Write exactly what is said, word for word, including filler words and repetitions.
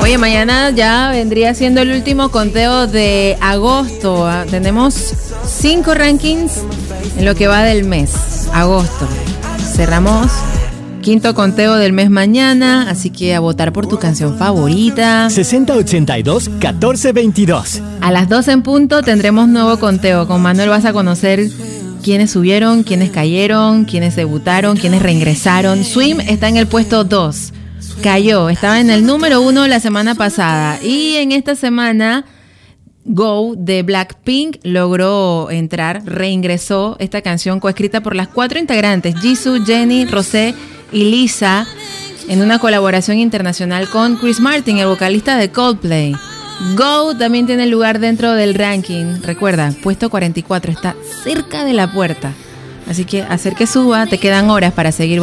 Oye, mañana ya vendría siendo el último conteo de agosto. Tenemos cinco rankings en lo que va del mes, agosto. Cerramos quinto conteo del mes mañana, así que a votar por tu canción favorita. sesenta ochenta y dos, catorce veintidós. A las doce en punto tendremos nuevo conteo. Con Manuel vas a conocer quiénes subieron, quiénes cayeron, quiénes debutaron, quiénes reingresaron. Swim está en el puesto dos. Cayó, estaba en el número uno la semana pasada. Y en esta semana, Go de Blackpink logró entrar, reingresó esta canción coescrita por las cuatro integrantes, Jisoo, Jennie, Rosé y Lisa, en una colaboración internacional con Chris Martin, el vocalista de Coldplay. Go también tiene lugar dentro del ranking. Recuerda, puesto cuarenta y cuatro, está cerca de la puerta. Así que hacer que suba, te quedan horas para seguir